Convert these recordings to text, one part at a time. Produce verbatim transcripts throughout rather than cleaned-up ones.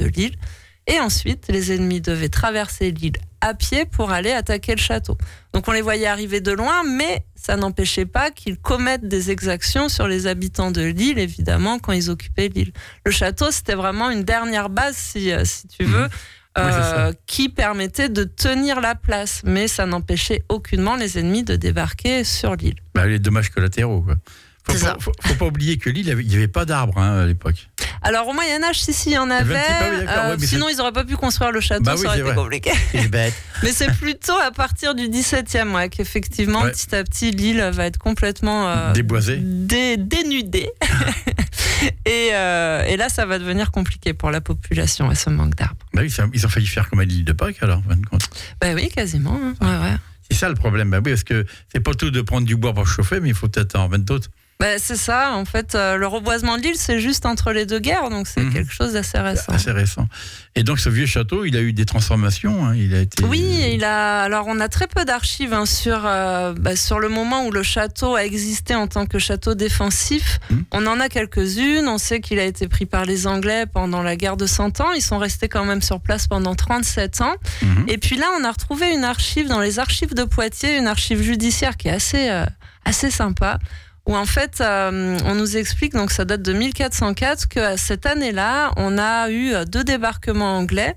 l'île. Et ensuite, les ennemis devaient traverser l'île à pied pour aller attaquer le château. Donc on les voyait arriver de loin, mais ça n'empêchait pas qu'ils commettent des exactions sur les habitants de l'île, évidemment, quand ils occupaient l'île. Le château, c'était vraiment une dernière base, si, si tu veux, mmh. euh, oui, qui permettait de tenir la place. Mais ça n'empêchait aucunement les ennemis de débarquer sur l'île. Bah, les dommages collatéraux, quoi. Faut C'est pas, ça. Faut, faut pas oublier que l'île, il n'y avait pas d'arbres hein, à l'époque. Alors au Moyen-Âge, si, si, il y en avait. Pas, oui, euh, oui, sinon, c'est... ils n'auraient pas pu construire le château, bah oui, ça aurait été vrai. compliqué. C'est bête. Mais c'est plutôt à partir du dix-septième, ouais, qu'effectivement, ouais. petit à petit, l'île va être complètement euh, déboisée, dé- dénudée. et, euh, et là, ça va devenir compliqué pour la population, à ce manque d'arbres. Bah oui, ils ont failli faire comme à l'île de Pâques, alors, en fin de compte. Bah oui, quasiment. Hein. Ouais, ouais. C'est ça le problème, bah oui, parce que c'est pas tout de prendre du bois pour chauffer, mais il faut peut-être en mettre d'autres. Ben, c'est ça, en fait, euh, le reboisement de l'île, c'est juste entre les deux guerres, donc c'est mmh. quelque chose d'assez récent. Assez récent. Et donc ce vieux château, il a eu des transformations, hein, il a été... Oui, il a. Alors on a très peu d'archives hein, sur, euh, bah, sur le moment où le château a existé en tant que château défensif. Mmh. On en a quelques-unes, on sait qu'il a été pris par les Anglais pendant la guerre de Cent Ans, ils sont restés quand même sur place pendant trente-sept ans. Mmh. Et puis là, on a retrouvé une archive dans les archives de Poitiers, une archive judiciaire qui est assez, euh, assez sympa, où en fait, euh, on nous explique, donc ça date de mille quatre cent quatre, que cette année-là, on a eu deux débarquements anglais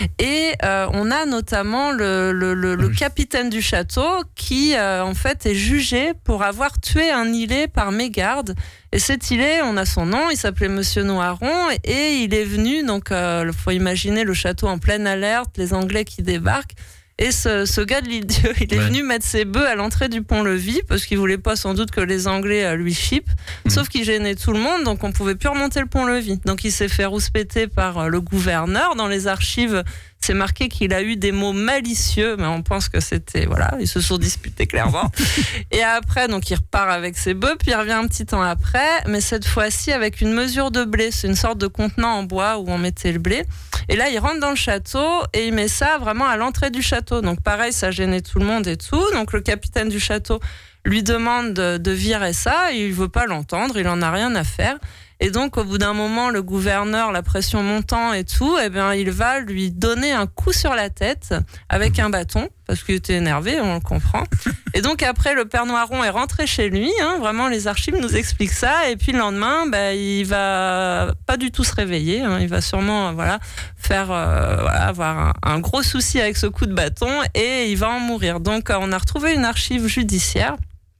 et euh, on a notamment le, le, le, le capitaine du château qui, euh, en fait, est jugé pour avoir tué un îlet par mégarde. Et cet îlet, on a son nom, il s'appelait Monsieur Noiron et il est venu, donc il euh, faut imaginer le château en pleine alerte, les Anglais qui débarquent. Et ce, ce gars de l'île-dieu, il est ouais. venu mettre ses bœufs à l'entrée du pont-levis parce qu'il voulait pas sans doute que les Anglais lui chippent. Mmh. Sauf qu'il gênait tout le monde, donc on pouvait plus remonter le pont-levis. Donc il s'est fait rouspéter par le gouverneur. Dans les archives, c'est marqué qu'il a eu des mots malicieux, mais on pense que c'était... Voilà, ils se sont disputés clairement. Et après, donc il repart avec ses bœufs, puis il revient un petit temps après, mais cette fois-ci avec une mesure de blé. C'est une sorte de contenant en bois où on mettait le blé. Et là, il rentre dans le château et il met ça vraiment à l'entrée du château. Donc pareil, ça gênait tout le monde et tout. Donc le capitaine du château lui demande de, de virer ça. Et il veut pas l'entendre, il en a rien à faire. Et donc, au bout d'un moment, le gouverneur, la pression montant et tout, eh bien, il va lui donner un coup sur la tête avec un bâton, parce qu'il était énervé, on le comprend. Et donc, après, le père Noiron est rentré chez lui, hein, vraiment, les archives nous expliquent ça. Et puis, le lendemain, bah, il va pas du tout se réveiller. Hein, il va sûrement, voilà, faire, euh, voilà, avoir un, un gros souci avec ce coup de bâton et il va en mourir. Donc, on a retrouvé une archive judiciaire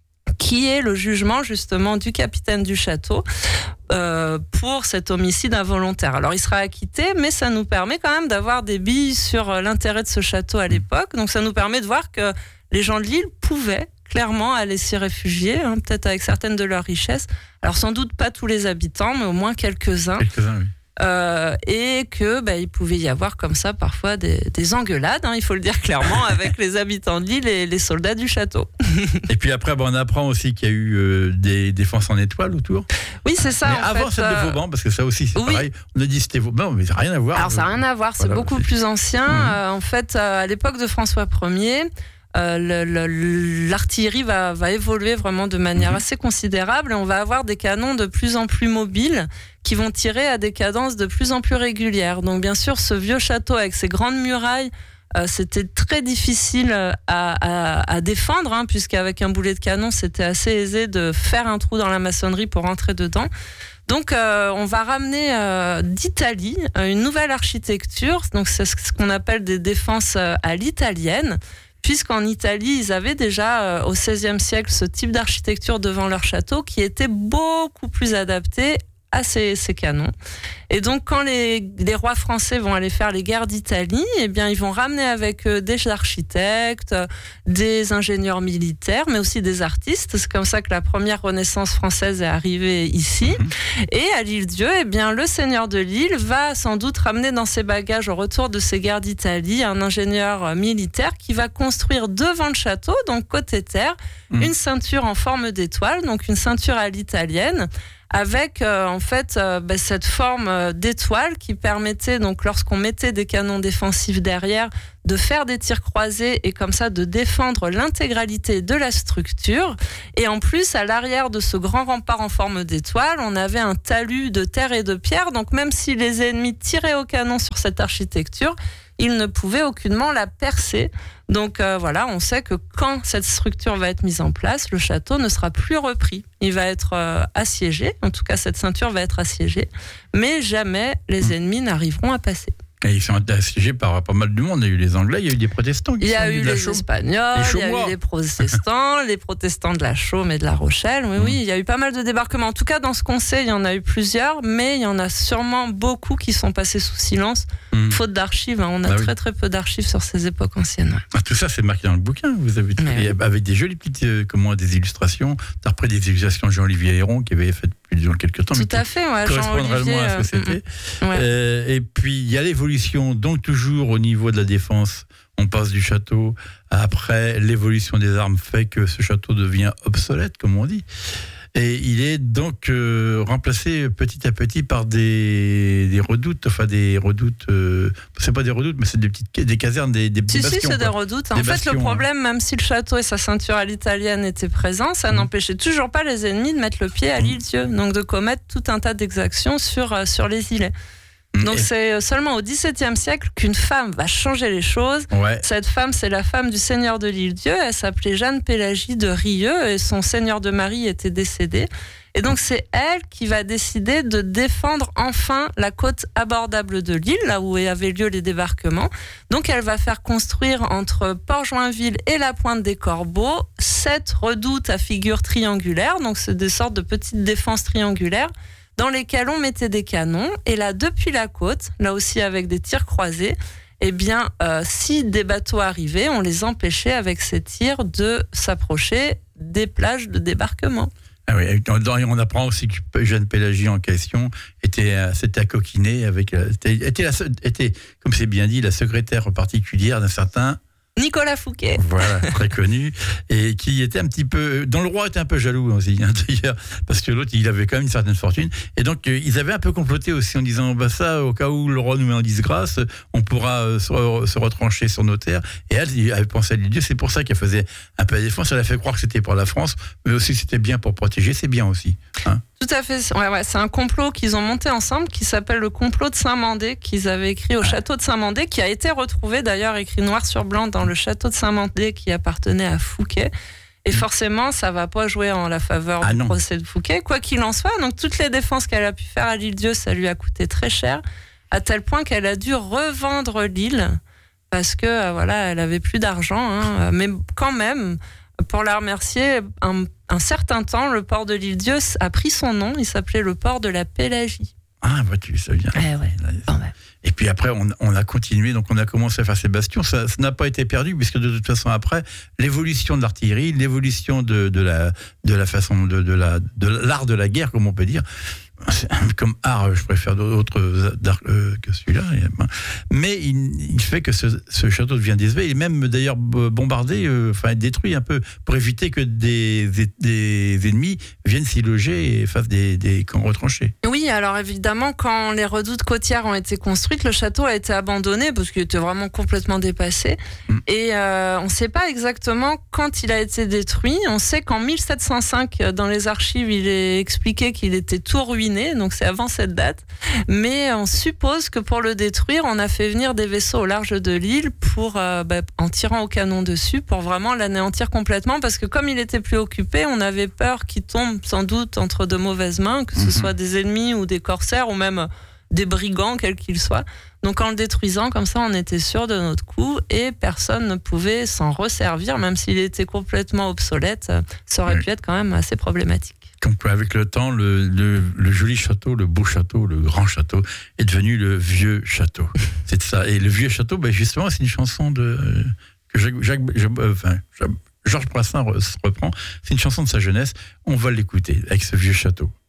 qui est le jugement justement du capitaine du château euh, pour cet homicide involontaire. Alors il sera acquitté, mais ça nous permet quand même d'avoir des billes sur l'intérêt de ce château à l'époque. Donc ça nous permet de voir que les gens de l'île pouvaient clairement aller s'y réfugier, hein, peut-être avec certaines de leurs richesses. Alors sans doute pas tous les habitants, mais au moins quelques-uns. Quelques-uns, oui. Euh, et que bah, il pouvait y avoir comme ça parfois des, des engueulades, hein, il faut le dire clairement, avec les habitants de l'île et les soldats du château. Et puis après, bah, on apprend aussi qu'il y a eu euh, des défenses en étoile autour. Oui, c'est ça. Mais en avant fait, celle euh... de Vauban, parce que ça aussi c'est oui. pareil. On a dit c'était Vauban, mais ça n'a rien à voir. Alors ça n'a rien à voir, c'est voilà, beaucoup c'est... plus ancien. Mmh. Euh, en fait, euh, à l'époque de François Ier, Euh, le, le, l'artillerie va, va évoluer vraiment de manière assez considérable et on va avoir des canons de plus en plus mobiles qui vont tirer à des cadences de plus en plus régulières. Donc bien sûr, ce vieux château avec ses grandes murailles, euh, c'était très difficile à, à, à défendre, hein, puisqu'avec un boulet de canon, c'était assez aisé de faire un trou dans la maçonnerie pour rentrer dedans. Donc, euh, on va ramener euh, d'Italie euh, une nouvelle architecture. Donc, c'est ce qu'on appelle des défenses euh, à l'italienne. Puisqu'en Italie, ils avaient déjà, euh, au seizième siècle, ce type d'architecture devant leur château qui était beaucoup plus adapté à ces, ces canons. Et donc, quand les, les rois français vont aller faire les guerres d'Italie, eh bien, ils vont ramener avec eux des architectes, des ingénieurs militaires, mais aussi des artistes. C'est comme ça que la première Renaissance française est arrivée ici. Et à l'île-dieu, eh bien, le seigneur de l'île va sans doute ramener dans ses bagages au retour de ces guerres d'Italie un ingénieur militaire qui va construire devant le château, donc côté terre, mmh. une ceinture en forme d'étoile, donc une ceinture à l'italienne, avec euh, en fait euh, bah, cette forme euh, d'étoile qui permettait, donc lorsqu'on mettait des canons défensifs derrière, de faire des tirs croisés et comme ça de défendre l'intégralité de la structure. Et en plus, à l'arrière de ce grand rempart en forme d'étoile, on avait un talus de terre et de pierre. Donc même si les ennemis tiraient au canon sur cette architecture, ils ne pouvaient aucunement la percer. Donc euh, voilà, on sait que quand cette structure va être mise en place, le château ne sera plus repris. Il va être euh, assiégé, en tout cas cette ceinture va être assiégée, mais jamais les ennemis n'arriveront à passer. Et ils sont assiégés par pas mal de monde. Il y a eu les Anglais, il y a eu des protestants. Qui il y a sont eu de la les Chaume. Espagnols, les il y a eu les protestants, les protestants de la Chaume et de la Rochelle. Oui, mmh. oui, il y a eu pas mal de débarquements. En tout cas, dans ce qu'on sait, il y en a eu plusieurs, mais il y en a sûrement beaucoup qui sont passés sous silence, mmh. faute d'archives. Hein. On a ah, très oui. très peu d'archives sur ces époques anciennes. Ah, tout ça, c'est marqué dans le bouquin. Vous avez tout, oui. avec des jolies petites, euh, comment, des illustrations. D'après des illustrations de Jean-Olivier Héron qui avait fait depuis quelques temps. Tout à fait, ouais, Jean-Olivier. À ce que c'était. Euh, ouais. euh, et puis il y a l'évolution, donc toujours au niveau de la défense, on passe du château. Après, l'évolution des armes fait que ce château devient obsolète, comme on dit. Et il est donc euh, remplacé petit à petit par des, des redoutes, enfin des redoutes, euh, c'est pas des redoutes, mais c'est des petites des casernes, des, des, si, des bastions. Si, c'est des redoutes. Des en bastions, fait, le problème, hein. même si le château et sa ceinture à l'italienne étaient présents, ça mmh. n'empêchait toujours pas les ennemis de mettre le pied à mmh. l'île-Dieu, donc de commettre tout un tas d'exactions sur, euh, sur les îlets. Donc et c'est seulement au dix-septième siècle qu'une femme va changer les choses. Ouais. Cette femme, c'est la femme du seigneur de l'île-Dieu. Elle s'appelait Jeanne-Pélagie de Rieux et son seigneur de mari était décédé. Et donc c'est elle qui va décider de défendre enfin la côte abordable de l'île, là où avaient lieu les débarquements. Donc elle va faire construire entre Port-Joinville et la Pointe des Corbeaux sept redoutes à figure triangulaire. Donc c'est des sortes de petites défenses triangulaires dans lesquels on mettait des canons. Et là, depuis la côte, là aussi avec des tirs croisés, eh bien, euh, si des bateaux arrivaient, on les empêchait avec ces tirs de s'approcher des plages de débarquement. Ah oui, on apprend aussi que Jeanne Pélagie en question était, s'était coquinée avec, était, était, la, était, comme c'est bien dit, la secrétaire particulière d'un certain Nicolas Fouquet. Voilà, très connu, et qui était un petit peu, dont le roi était un peu jaloux aussi, hein, d'ailleurs, parce que l'autre, il avait quand même une certaine fortune, et donc euh, ils avaient un peu comploté aussi en disant, bah ça, au cas où le roi nous met en disgrâce, on pourra euh, se, se retrancher sur nos terres, et elle, elle avait pensé à l'île-Dieu, c'est pour ça qu'elle faisait un peu la défense, elle a fait croire que c'était pour la France, mais aussi c'était bien pour protéger, c'est bien aussi. Hein. Tout à fait, ouais, ouais, c'est un complot qu'ils ont monté ensemble qui s'appelle le complot de Saint-Mandé, qu'ils avaient écrit au château de Saint-Mandé, qui a été retrouvé d'ailleurs écrit noir sur blanc dans le château de Saint-Mandé qui appartenait à Fouquet. Et forcément, ça ne va pas jouer en la faveur ah du non. procès de Fouquet, quoi qu'il en soit. Donc toutes les défenses qu'elle a pu faire à l'île-Dieu, ça lui a coûté très cher, à tel point qu'elle a dû revendre l'île parce que euh, voilà, elle avait plus d'argent, hein, mais quand même. Pour la remercier, un, un certain temps, le port de l'île-Dieu a pris son nom. Il s'appelait le port de la Pélagie. Ah, vois-tu, ça vient. Eh ouais, quand même. Et puis après, on, on a continué, donc on a commencé à faire ces bastions. Ça, ça n'a pas été perdu, puisque de toute façon, après, l'évolution de l'artillerie, l'évolution de, de, la, de la façon, de, de, la, de l'art de la guerre, comme on peut dire, comme art, je préfère d'autres arts que celui-là. Mais il, il fait que ce, ce château devient désuet. Il est même d'ailleurs bombardé, euh, enfin détruit un peu, pour éviter que des, des, des ennemis viennent s'y loger et fassent des, des camps retranchés. Oui, alors évidemment, quand les redoutes côtières ont été construites, le château a été abandonné parce qu'il était vraiment complètement dépassé. Mm. Et euh, on ne sait pas exactement quand il a été détruit. On sait qu'en mille sept cent cinq, dans les archives, il est expliqué qu'il était tout ruiné. Donc c'est avant cette date, mais on suppose que pour le détruire, on a fait venir des vaisseaux au large de l'île pour, euh, bah, en tirant au canon dessus, pour vraiment l'anéantir complètement, parce que comme il était plus occupé, on avait peur qu'il tombe sans doute entre de mauvaises mains, que ce mm-hmm. soit des ennemis ou des corsaires ou même des brigands, quels qu'ils soient. Donc en le détruisant, comme ça, on était sûr de notre coup et personne ne pouvait s'en resservir, même s'il était complètement obsolète. Ça aurait oui. pu être quand même assez problématique. Donc, avec le temps, le, le, le joli château, le beau château, le grand château est devenu le vieux château. C'est ça. Et le vieux château, ben justement, c'est une chanson de que Jacques, Jacques, enfin, Georges Brassens reprend. C'est une chanson de sa jeunesse. On va l'écouter avec ce vieux château.